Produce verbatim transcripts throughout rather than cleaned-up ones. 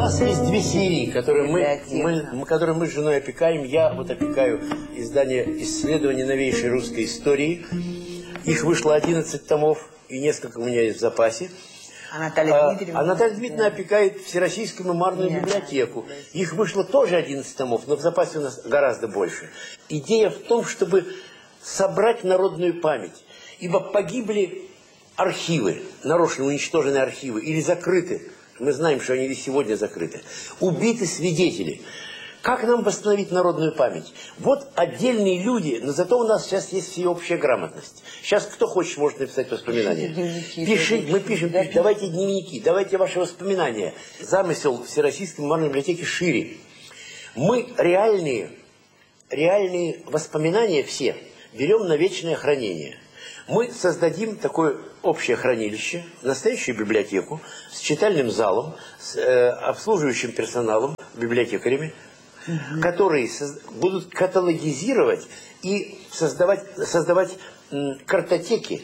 нас есть две серии, которые мы, мы, которые мы с женой опекаем. Я вот опекаю издание «Исследование новейшей русской истории». Их вышло одиннадцать томов, и несколько у меня есть в запасе. А Наталья Дмитриевна? А, а Наталья Дмитриевна опекает Всероссийскую мемуарную Нет. библиотеку. Их вышло тоже одиннадцать томов, но в запасе у нас гораздо больше. Идея в том, чтобы собрать народную память. Ибо погибли архивы, нарочно уничтоженные архивы, или закрыты. Мы знаем, что они и сегодня закрыты. Убиты свидетели. Как нам восстановить народную память? Вот отдельные люди, но зато у нас сейчас есть всеобщая грамотность. Сейчас кто хочет, может написать воспоминания. Пишите, мы пишем, пишем, давайте дневники, давайте ваши воспоминания. Замысел Всероссийской мемуарной библиотеки шире. Мы реальные, реальные воспоминания все берем на вечное хранение. Мы создадим такое общее хранилище, настоящую библиотеку с читальным залом, с э, обслуживающим персоналом, библиотекарями, угу. которые будут каталогизировать и создавать, создавать м, картотеки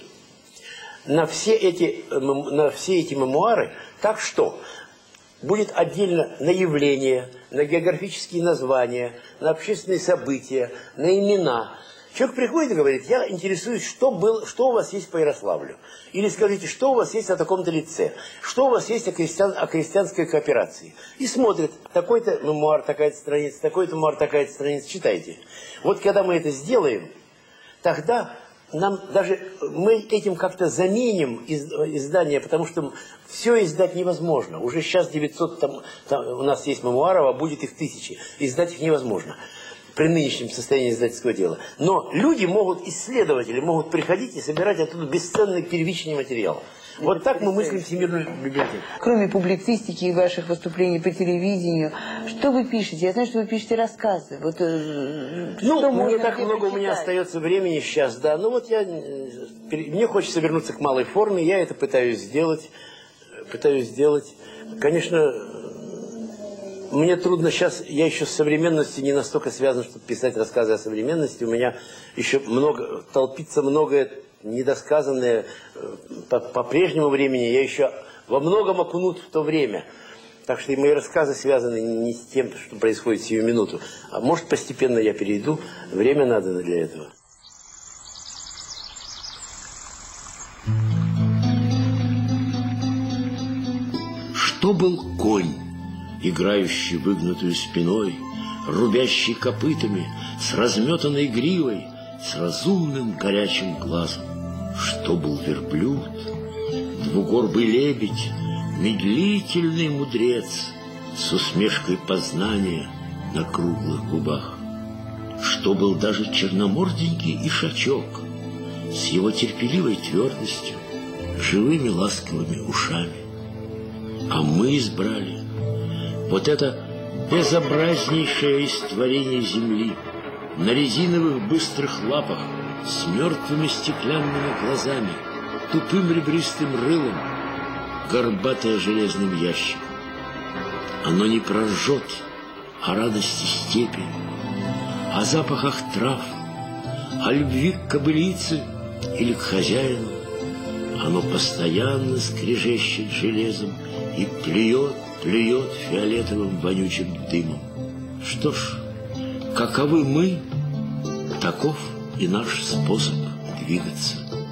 на все, эти, на все эти мемуары, так что будет отдельно на явления, на географические названия, на общественные события, на имена. Человек приходит и говорит: я интересуюсь, что, был, что у вас есть по Ярославлю. Или скажите, что у вас есть о таком-то лице. Что у вас есть о, крестьян, о крестьянской кооперации. И смотрит, такой-то мемуар, такая-то страница, такой-то мемуар, такая-то страница, читайте. Вот когда мы это сделаем, тогда нам даже, мы этим как-то заменим из, издание, потому что все издать невозможно. Уже сейчас девятьсот, там, там, у нас есть мемуаров, а будет их тысячи. Издать их невозможно при нынешнем состоянии издательского дела. Но люди могут, исследователи могут приходить и собирать оттуда бесценный первичный материал. Вот так мы мыслим Всемирную библиотеку. Кроме публицистики и ваших выступлений по телевидению, что вы пишете? Я знаю, что вы пишете рассказы. Вот, ну, не так много у меня остается времени сейчас, да. Ну вот я, мне хочется вернуться к малой форме, я это пытаюсь сделать, пытаюсь сделать. Конечно, мне трудно сейчас, я еще с современностью не настолько связан, чтобы писать рассказы о современности. У меня еще много, толпится многое недосказанное по, по прежнему времени. Я еще во многом окунут в то время. Так что и мои рассказы связаны не с тем, что происходит сию минуту. А может, постепенно я перейду. Время надо для этого. Что был конь, играющий выгнутую спиной, рубящий копытами, с разметанной гривой, с разумным горячим глазом? Что был верблюд, двугорбый лебедь, медлительный мудрец, с усмешкой познания на круглых губах? Что был даже черноморденький ишачок, с его терпеливой твердостью, живыми ласковыми ушами? А мы избрали вот это безобразнейшее из творений земли, на резиновых быстрых лапах, с мертвыми стеклянными глазами, тупым ребристым рылом, горбатое железным ящиком. Оно не прожжет о радости степи, о запахах трав, о любви к кобылице или к хозяину. Оно постоянно скрежещет железом и плюет, плюет фиолетовым вонючим дымом. Что ж, каковы мы, таков и наш способ двигаться.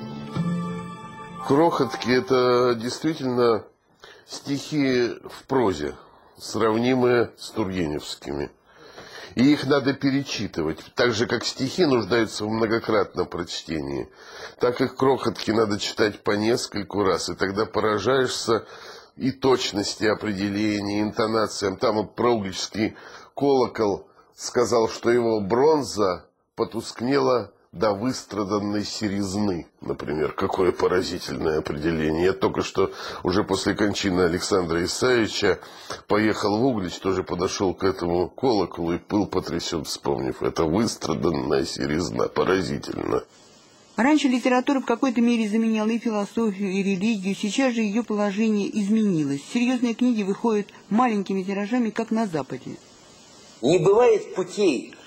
Крохотки — это действительно стихи в прозе, сравнимые с тургеневскими. И их надо перечитывать. Так же, как стихи нуждаются в многократном прочтении, так их крохотки надо читать по нескольку раз, и тогда поражаешься и точности определений, интонациям. Там вот Прогличский колокол сказал, что его бронза потускнела до выстраданной серизны, например. Какое поразительное определение. Я только что, уже после кончины Александра Исаевича, поехал в Углич, тоже подошел к этому колоколу и был потрясен, вспомнив. Это выстраданная серизна. Поразительно. Раньше литература в какой-то мере заменяла и философию, и религию. Сейчас же ее положение изменилось. Серьезные книги выходят маленькими тиражами, как на Западе. Не бывает путей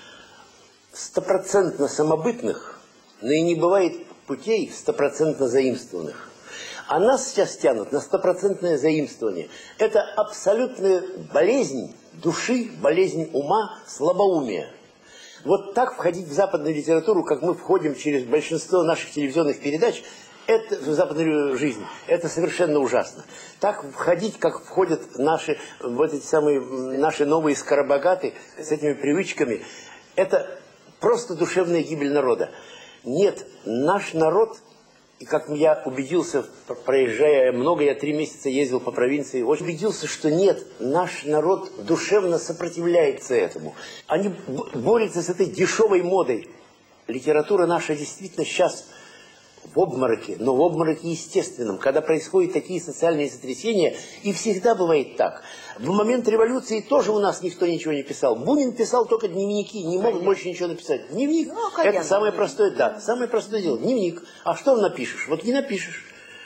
стопроцентно самобытных, но и не бывает путей стопроцентно заимствованных. А нас сейчас тянут на стопроцентное заимствование. Это абсолютная болезнь души, болезнь ума, слабоумие. Вот так входить в западную литературу, как мы входим через большинство наших телевизионных передач, это в западную жизнь, это совершенно ужасно. Так входить, как входят наши, вот эти самые, наши новые скоробогаты с этими привычками, это просто душевная гибель народа. Нет, наш народ, и как я убедился, проезжая много, я три месяца ездил по провинции, очень убедился, что нет, наш народ душевно сопротивляется этому. Они борются с этой дешевой модой. Литература наша действительно сейчас в обмороке, но в обмороке естественном, когда происходят такие социальные сотрясения, и всегда бывает так. В момент революции тоже у нас никто ничего не писал. Бунин писал только дневники, не мог больше ничего написать. Дневник, ну, это самое простое, да, самое простое дело, дневник. А что напишешь? Вот не напишешь.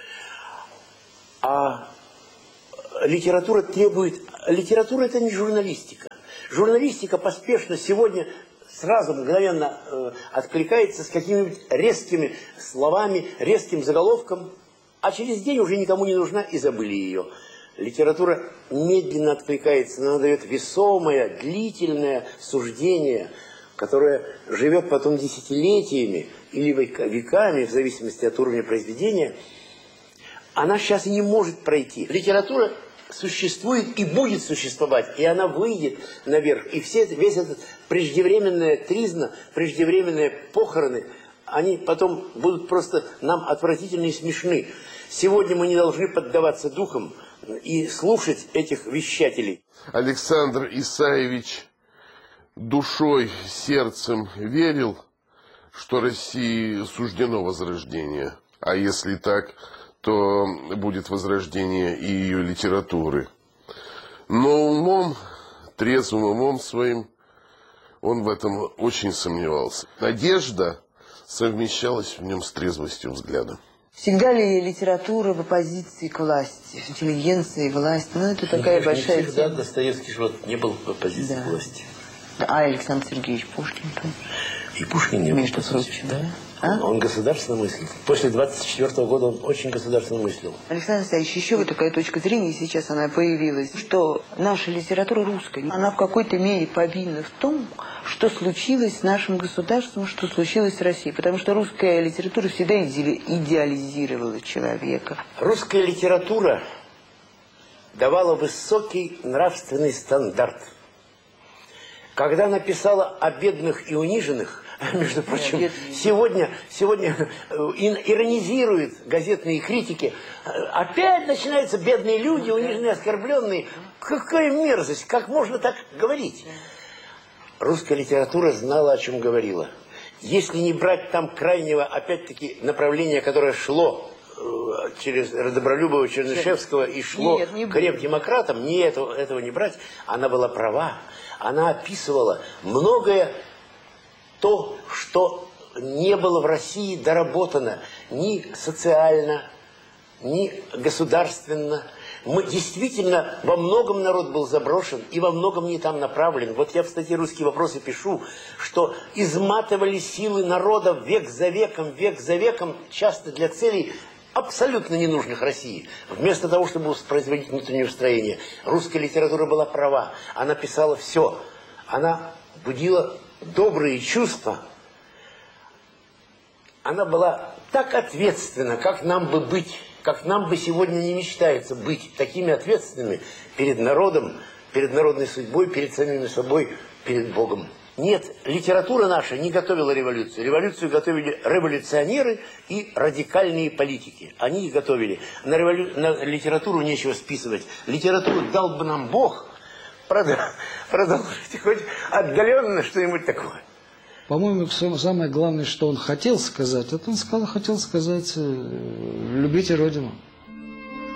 А литература требует... Литература – это не журналистика. Журналистика поспешно сегодня... сразу мгновенно э, откликается с какими-нибудь резкими словами, резким заголовком, а через день уже никому не нужна и забыли ее. Литература медленно откликается, она дает весомое, длительное суждение, которое живет потом десятилетиями или веками, в зависимости от уровня произведения. Она сейчас и не может пройти. Литература существует и будет существовать, и она выйдет наверх. И все, весь этот преждевременная тризна, преждевременные похороны, они потом будут просто нам отвратительны и смешны. Сегодня мы не должны поддаваться духам и слушать этих вещателей. Александр Исаевич душой, сердцем верил, что России суждено возрождение. А если так, то будет возрождение и ее литературы. Но умом, трезвым умом своим, он в этом очень сомневался. Надежда совмещалась в нем с трезвостью взгляда. Всегда ли литература в оппозиции к власти? Интеллигенция и власть? Ну, это такая ну, большая не всегда тема. Достоевский же вот не был в оппозиции да. к власти. А Александр Сергеевич Пушкин тоже. И Пушкин не был. Между прочим, да? А? Он государственно мыслил. После двадцать четвёртого года он очень государственно мыслил. Александр Александрович, еще вот такая точка зрения, сейчас она появилась, что наша литература русская, она в какой-то мере повинна в том, что случилось с нашим государством, что случилось с Россией. Потому что русская литература всегда идеализировала человека. Русская литература давала высокий нравственный стандарт. Когда она писала о бедных и униженных, между прочим, сегодня, сегодня иронизируют газетные критики. Опять начинаются бедные люди, униженные, оскорбленные. Какая мерзость, как можно так говорить? Русская литература знала, о чем говорила. Если не брать там крайнего, опять-таки, направления, которое шло через Добролюбова, Чернышевского и шло Нет, не к реп-демократам, не этого, этого не брать, она была права. Она описывала многое то, что не было в России доработано ни социально, ни государственно. Мы действительно, во многом народ был заброшен и во многом не там направлен. Вот я в статье «Русские вопросы» пишу, что изматывали силы народа век за веком, век за веком, часто для целей абсолютно ненужных России. Вместо того, чтобы воспроизводить внутреннее устроение, русская литература была права. Она писала все. Она будила добрые чувства. Она была так ответственна, как нам бы быть, как нам бы сегодня не мечтается быть такими ответственными перед народом, перед народной судьбой, перед самими собой, перед Богом. Нет, литература наша не готовила революцию. Революцию готовили революционеры и радикальные политики. Они их готовили. На, револю... на литературу нечего списывать. Литературу дал бы нам Бог. Продолжите хоть отдаленно что-нибудь такое. По-моему, самое главное, что он хотел сказать, это он сказал, хотел сказать, любите Родину.